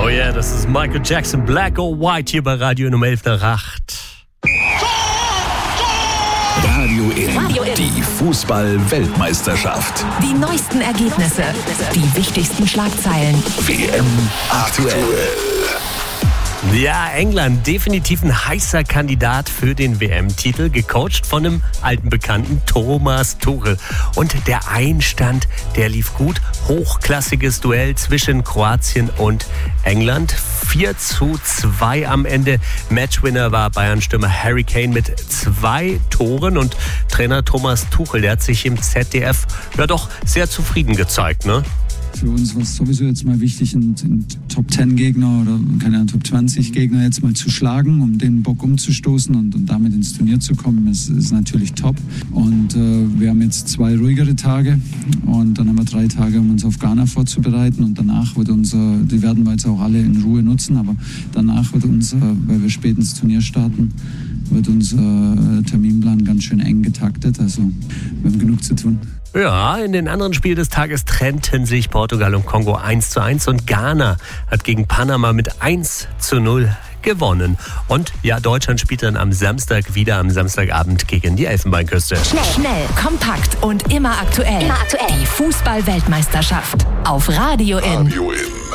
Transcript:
Oh ja, das ist Michael Jackson, Black or White hier bei Radio Nummer 11 nach 8. Radio In, die Fußball-Weltmeisterschaft. Die neuesten Ergebnisse, die wichtigsten Schlagzeilen. WM aktuell. Ja, England, definitiv ein heißer Kandidat für den WM-Titel, gecoacht von einem alten Bekannten, Thomas Tuchel. Und der Einstand, der lief gut. Hochklassiges Duell zwischen Kroatien und England. 4:2 am Ende. Matchwinner war Bayern-Stürmer Harry Kane mit 2 Toren. Und Trainer Thomas Tuchel, der hat sich im ZDF ja doch sehr zufrieden gezeigt, ne? Für uns war es sowieso jetzt mal wichtig, einen Top-10-Gegner oder keine Ahnung, Top-20-Gegner jetzt mal zu schlagen, um den Bock umzustoßen und damit ins Turnier zu kommen. Das ist natürlich top. Und wir haben jetzt 2 ruhigere Tage und dann haben wir 3 Tage, um uns auf Ghana vorzubereiten. Und danach wird die werden wir jetzt auch alle in Ruhe nutzen, aber danach wird weil wir spät ins Turnier starten, wird unser Terminplan ganz schön eng getaktet. Also wir haben genug zu tun. Ja, in den anderen Spielen des Tages trennten sich Portugal und Kongo 1:1 und Ghana hat gegen Panama mit 1:0 gewonnen. Und ja, Deutschland spielt dann am Samstagabend gegen die Elfenbeinküste. Schnell, kompakt und immer aktuell. Die Fußball-Weltmeisterschaft auf Radio In. Radio In.